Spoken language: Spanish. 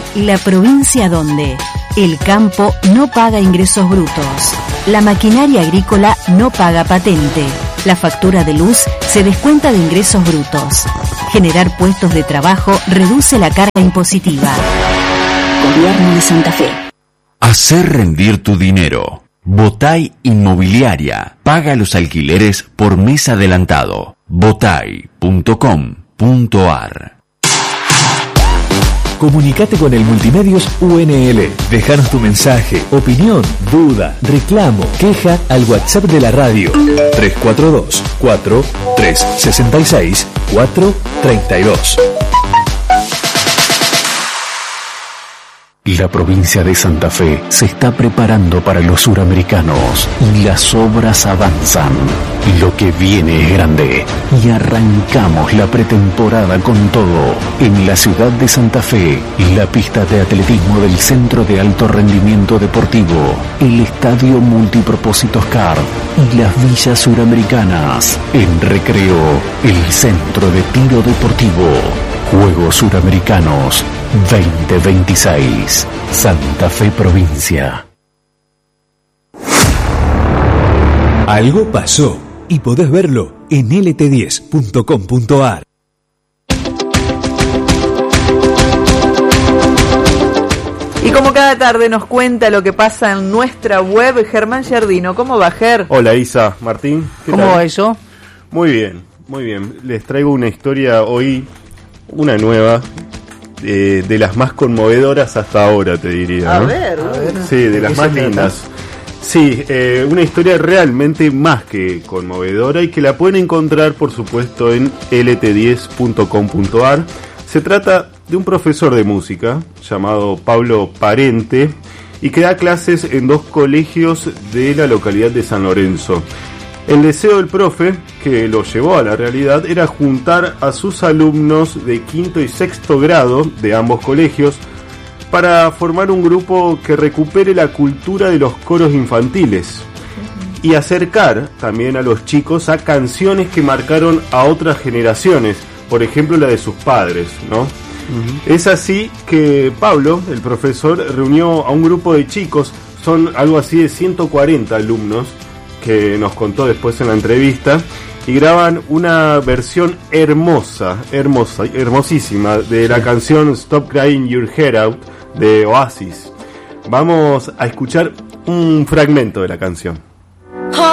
la provincia donde el campo no paga ingresos brutos, la maquinaria agrícola no paga patente, la factura de luz se descuenta de ingresos brutos. Generar puestos de trabajo reduce la carga impositiva. Gobierno de Santa Fe. Hacer rendir tu dinero. Botay Inmobiliaria. Paga los alquileres por mes adelantado. botay.com.ar. Comunicate con el Multimedios UNL. Déjanos tu mensaje, opinión, duda, reclamo, queja al WhatsApp de la radio 342-4366-432. La provincia de Santa Fe se está preparando para los suramericanos y las obras avanzan. Lo que viene es grande y arrancamos la pretemporada con todo. En la ciudad de Santa Fe, la pista de atletismo del Centro de Alto Rendimiento Deportivo, el Estadio Multipropósitos CAR y las villas suramericanas. En Recreo, el Centro de Tiro Deportivo. Juegos Suramericanos 2026. Santa Fe Provincia. Algo pasó y podés verlo en lt10.com.ar. Y como cada tarde nos cuenta lo que pasa en nuestra web, Germán Giardino. ¿Cómo va, Ger? Hola, Isa, Martín. ¿Cómo va eso? Muy bien, muy bien. Les traigo una historia hoy, una nueva, de las más conmovedoras hasta ahora, te diría, ¿no? A ver. Sí, de las más lindas. Sí, una historia realmente más que conmovedora y que la pueden encontrar, por supuesto, en lt10.com.ar. Se trata de un profesor de música llamado Pablo Parente y que da clases en 2 colegios de la localidad de San Lorenzo. El deseo del profe, que lo llevó a la realidad, era juntar a sus alumnos de 5º y 6º grado de ambos colegios para formar un grupo que recupere la cultura de los coros infantiles y acercar también a los chicos a canciones que marcaron a otras generaciones, por ejemplo la de sus padres, ¿no? Es así que Pablo, el profesor, reunió a un grupo de chicos, son algo así de 140 alumnos, que nos contó después en la entrevista, y graban una versión hermosísima de la canción Stop Crying Your Head Out de Oasis. Vamos a escuchar un fragmento de la canción.